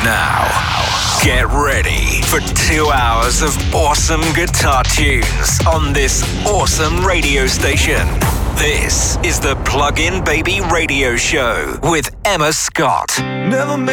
Now, get ready for 2 hours of awesome guitar tunes on this awesome radio station. This is the Plug In Baby Radio Show with Emma Scott. Never